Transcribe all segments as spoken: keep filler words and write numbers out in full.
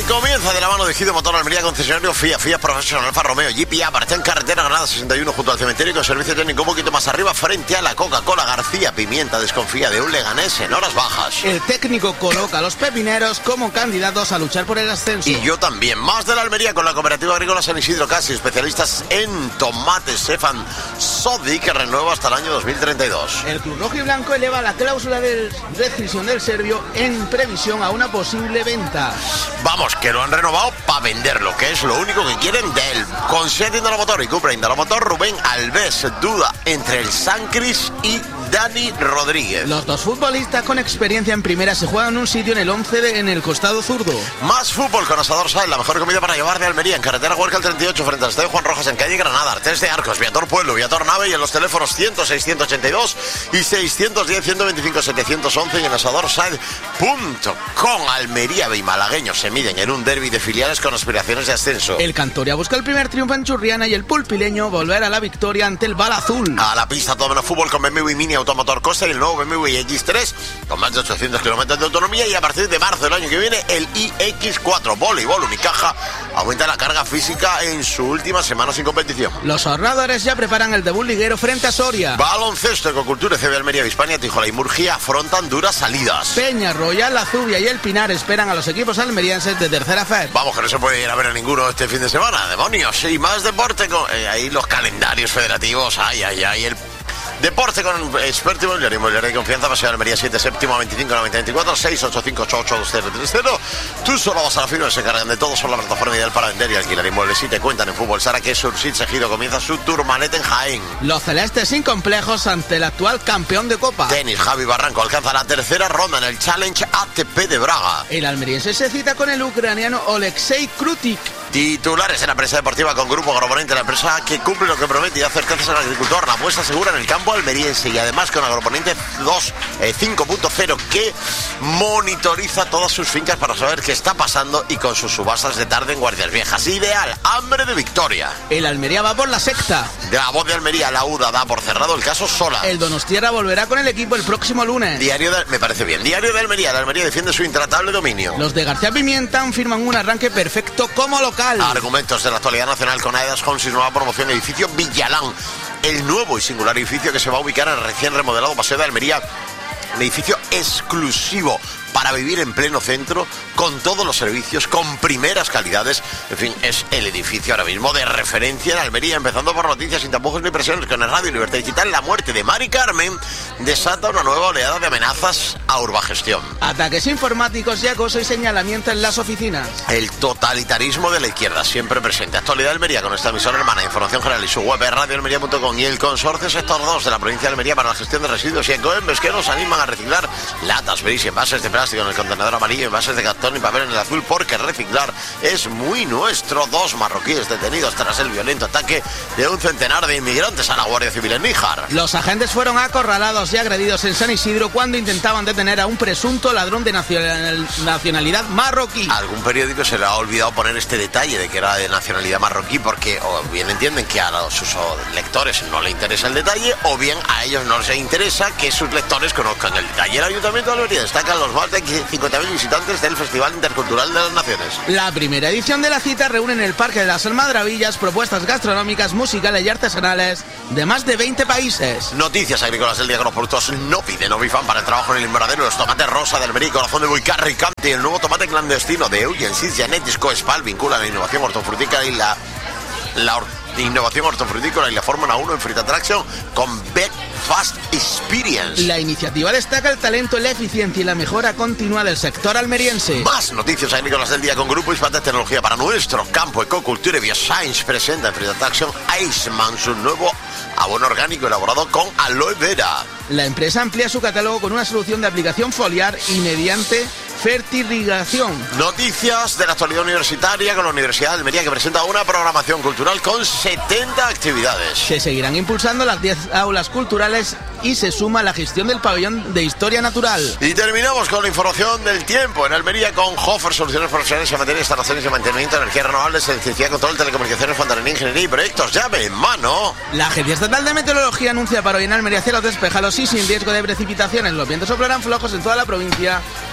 comienza de la mano de Gido Motor Almería, concesionario F I A, F I A Professional, Alfa Romeo, G P A, parte en carretera Granada sesenta y uno junto al cementerio, con servicio técnico un poquito más arriba frente a la Coca-Cola. García Pimienta desconfía de un Leganés en horas bajas. El técnico coloca a los pepineros como candidatos a luchar por el ascenso. Y yo también. Más de la Almería con la Cooperativa Agrícola San Isidro Casi, especialistas en tomates. Stefan Sodi, que renueva hasta el año dos mil treinta y dos. El club rojo y blanco eleva la cláusula de rescisión del serbio en previsión a una posible venta. Vamos, que lo han renovado para venderlo, que es lo único que quieren de él. Con Seat Indalomotor y Cupra Indalomotor, Rubén Alves duda entre el San Cris y Dani Rodríguez. Los dos futbolistas con experiencia en primera se juegan un sitio en el once de, en el costado zurdo. Más fútbol con Asador Sáenz, la mejor comida para llevar de Almería, en carretera Huerca el treinta y ocho frente al Estadio Juan Rojas, en calle Granada, Artés de Arcos, Viator Pueblo, Viator Nave, y en los teléfonos cien, seiscientos ochenta y dos y seiscientos diez, ciento veinticinco, setecientos once y en asador sáenz punto com. Almería y malagueños se miden en un derbi de filiales con aspiraciones de ascenso. El Cantoria busca el primer triunfo en Churriana y el pulpileño volver a la victoria ante el Bala Azul. A la pista todo menos fútbol con B M W Mini Automotor Costa y el nuevo B M W X tres con más de ochocientos kilómetros de autonomía, y a partir de marzo del año que viene el I X cuatro. Voleibol Unicaja aumenta la carga física en su última semana sin competición. Los ahorradores ya preparan el debut liguero frente a Soria. Baloncesto, Ecocultura, C B Almería, Hispania, Tijola y Murgia afrontan duras salidas. Peña, Royal, La Zubia y el Pinar esperan a los equipos almerienses de tercera F E D. Vamos, que no se puede ir a ver a ninguno este fin de semana, demonios. Y más deporte con eh, ahí los calendarios federativos, ay, ay, ay, el deporte con experto inmobiliario, inmobiliario de confianza, Paseo de Almería siete, séptimo, veinticinco, noventa, veinticuatro, seis ocho cinco ocho ocho dos cero tres cero. Tú solo vas a la firma, se encargan de todo, son la plataforma ideal para vender y alquilar inmuebles. Y te cuentan en Fútbol Sara que Sursit Segido comienza su Tourmalet en Jaén. Los celestes sin complejos ante el actual campeón de Copa. Tenis, Javi Barranco alcanza la tercera ronda en el Challenge A T P de Braga. El almeriense se cita con el ucraniano Oleksiy Krutik. Titulares en la prensa deportiva con Grupo Agroponente, la empresa que cumple lo que promete y da certezas al agricultor. La apuesta segura en el campo almeriense, y además con Agroponente dos, eh, cinco punto cero, que monitoriza todas sus fincas para saber qué está pasando, y con sus subastas de tarde en Guardias Viejas. Ideal, hambre de victoria. El Almería va por la sexta. De la Voz de Almería, la U D A da por cerrado el caso Sola. El Donostiarra volverá con el equipo el próximo lunes. Diario de, me parece bien. Diario de Almería, la Almería defiende su intratable dominio. Los de García Pimienta firman un arranque perfecto como local. Argumentos de la actualidad nacional con Aedas Homes y nueva promoción, edificio Villalán, el nuevo y singular edificio que se va a ubicar en el recién remodelado Paseo de Almería, un edificio exclusivo para vivir en pleno centro, con todos los servicios, con primeras calidades. En fin, es el edificio ahora mismo de referencia en Almería. Empezando por noticias sin tapujos ni presiones, con el Radio Libertad Digital. La muerte de Mari Carmen desata una nueva oleada de amenazas a Urbagestión. Ataques informáticos y acoso y señalamiento en las oficinas. El totalitarismo de la izquierda siempre presente. Actualidad de Almería con esta emisora hermana, información general y su web es radio almería punto com. Y el Consorcio Sector dos de la provincia de Almería para la gestión de residuos y ecoembes, que nos animan a reciclar latas, beris y envases de plástico en el contenedor amarillo, envases de cartón y papel en el azul, porque reciclar es muy nuestro. Dos marroquíes detenidos tras el violento ataque de un centenar de inmigrantes a la Guardia Civil en Níjar. Los agentes fueron acorralados y agredidos en San Isidro cuando intentaban detener a un presunto ladrón de nacional, nacionalidad marroquí. A algún periódico se le ha olvidado poner este detalle de que era de nacionalidad marroquí, porque o bien entienden que a los, sus lectores no le interesa el detalle, o bien a ellos no les interesa que sus lectores conozcan el detalle. El Ayuntamiento de Almería destaca los más de cincuenta mil visitantes del Festival Intercultural de las Naciones. La primera edición de la cita reúne en el Parque de las Almadrabillas propuestas gastronómicas, musicales y artesanales de más de veinte países. Noticias agrícolas del día con los productos no pide, no bifan para el trabajo en el invernadero. Los tomates rosa de Almería, corazón de Buicarri, Cante, el nuevo tomate clandestino de Eugen Sis Genetis Coespal vincula la innovación hortofrutícola y la, la or, innovación hortofrutícola y la Fórmula uno en Fruit Attraction con Bet Fast Experience. La iniciativa destaca el talento, la eficiencia y la mejora continua del sector almeriense. Más noticias agrícolas del día con Grupo Hispana Tecnología para nuestro campo. Ecocultura y Bioscience presenta en Fruit Attraction Iceman, su nuevo abono orgánico elaborado con aloe vera. La empresa amplía su catálogo con una solución de aplicación foliar y mediante fertirrigación. Noticias de la actualidad universitaria con la Universidad de Almería, que presenta una programación cultural con setenta actividades. Se seguirán impulsando las diez aulas culturales y se suma la gestión del pabellón de historia natural. Y terminamos con la información del tiempo en Almería con Hofer, soluciones profesionales en materia de instalaciones y mantenimiento de energías renovables, electricidad, control, telecomunicaciones, fontanería, ingeniería y proyectos. Llave en mano. La Agencia Estatal de Meteorología anuncia para hoy en Almería cielos despejados y sin riesgo de precipitaciones. Los vientos soplarán flojos en toda la provincia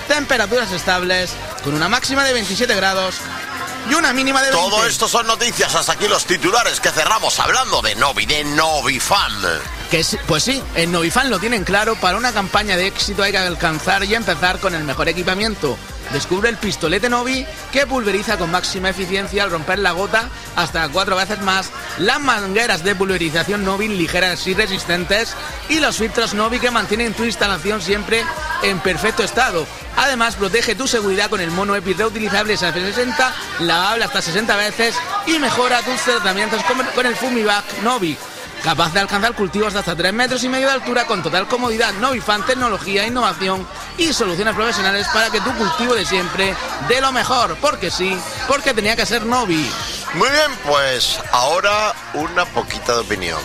temperaturas estables, con una máxima de veintisiete grados y una mínima de veinte. Todo esto son noticias, hasta aquí los titulares que cerramos hablando de Novi, de Novifan. Que es, pues sí, en Novifan lo tienen claro, para una campaña de éxito hay que alcanzar y empezar con el mejor equipamiento. Descubre el pistolete Novi, que pulveriza con máxima eficiencia al romper la gota hasta cuatro veces más, las mangueras de pulverización Novi ligeras y resistentes y los filtros Novi que mantienen tu instalación siempre en perfecto estado. Además, protege tu seguridad con el mono EPI reutilizable S F sesenta, lavable hasta sesenta veces y mejora tus tratamientos con, con el Fumivac Novi, capaz de alcanzar cultivos de hasta tres metros y medio de altura con total comodidad. Novifan, tecnología, innovación y soluciones profesionales para que tu cultivo de siempre dé lo mejor. Porque sí, porque tenía que ser Novi. Muy bien, pues ahora una poquita de opinión.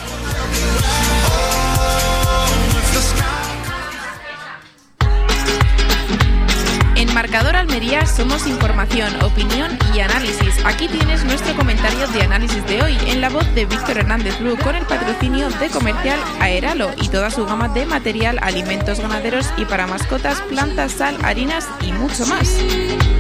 En Marcador Almería somos información, opinión y análisis. Aquí tienes nuestro comentario de análisis de hoy en la voz de Víctor Hernández Bru, con el patrocinio de Comercial Aeralo y toda su gama de material, alimentos ganaderos y para mascotas, plantas, sal, harinas y mucho más.